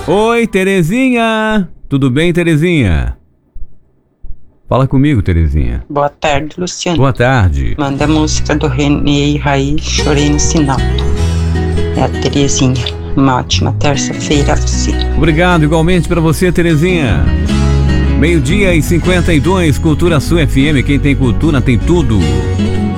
Oi, Terezinha. Tudo bem, Terezinha? Fala comigo, Terezinha. Boa tarde, Luciano. Boa tarde. Manda a música do Renê e Raí, Chorei no Sinal. É a Terezinha. Uma ótima terça-feira a você. Obrigado, igualmente para você, Terezinha. 12:52, Cultura Sul FM. Quem tem cultura tem tudo.